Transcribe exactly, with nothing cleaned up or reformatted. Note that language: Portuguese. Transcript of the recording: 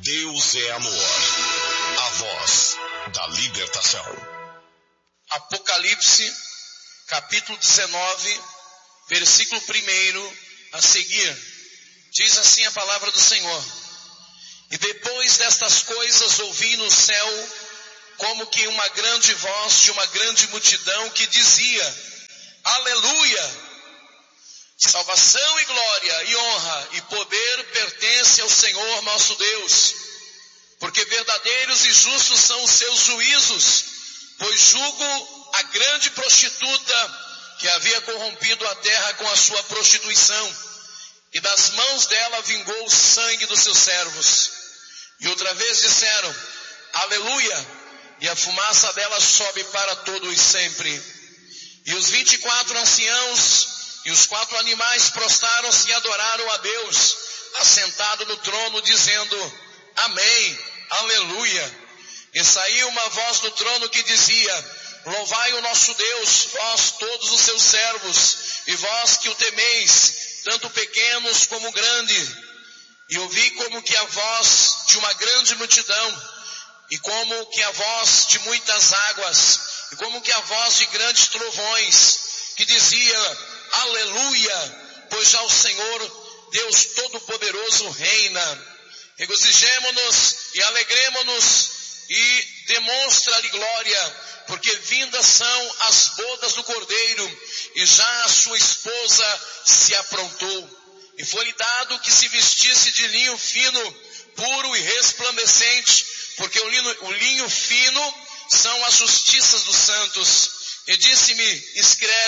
Deus é amor, a voz da libertação. Apocalipse, capítulo dezenove, versículo primeiro a seguir. Diz assim a palavra do Senhor: E depois destas coisas ouvi no céu, como que uma grande voz de uma grande multidão que dizia: Aleluia! Salvação e glória e honra e poder pertence ao Senhor nosso Deus, porque verdadeiros e justos são os seus juízos, pois julgo a grande prostituta que havia corrompido a terra com a sua prostituição, e das mãos dela vingou o sangue dos seus servos. E outra vez disseram: Aleluia! E a fumaça dela sobe para todo e sempre. E os vinte e quatro anciãos e os quatro animais prostraram-se e adoraram a Deus, assentado no trono, dizendo: Amém, aleluia. E saiu uma voz do trono que dizia: Louvai o nosso Deus, vós todos os seus servos, e vós que o temeis, tanto pequenos como grandes. E ouvi como que a voz de uma grande multidão, e como que a voz de muitas águas, e como que a voz de grandes trovões, que dizia: Aleluia, pois já o Senhor, Deus Todo-Poderoso, reina. Regozijemo-nos e alegremo-nos e demonstra-lhe glória, porque vindas são as bodas do Cordeiro, e já a sua esposa se aprontou. E foi-lhe dado que se vestisse de linho fino, puro e resplandecente, porque o linho, o linho fino são as justiças dos santos. E disse-me: escreve.